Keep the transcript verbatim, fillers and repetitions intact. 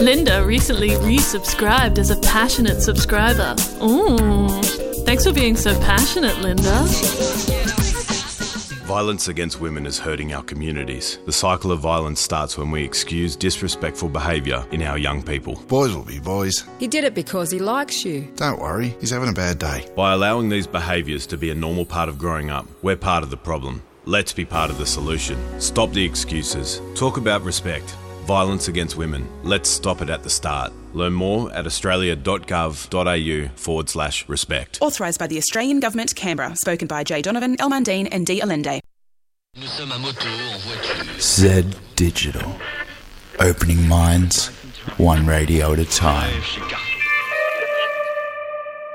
Linda recently resubscribed as a passionate subscriber. Ooh, thanks for being so passionate, Linda. Violence against women is hurting our communities. The cycle of violence starts when we excuse disrespectful behaviour in our young people. Boys will be boys. He did it because he likes you. Don't worry, he's having a bad day. By allowing these behaviours to be a normal part of growing up, we're part of the problem. Let's be part of the solution. Stop the excuses. Talk about respect. Violence against women. Let's stop it at the start. Learn more at australia.gov.au forward slash respect. Authorised by the Australian Government, Canberra. Spoken by Jay Donovan, El Mundine and D. Allende. Z Digital. Opening minds, one radio at a time.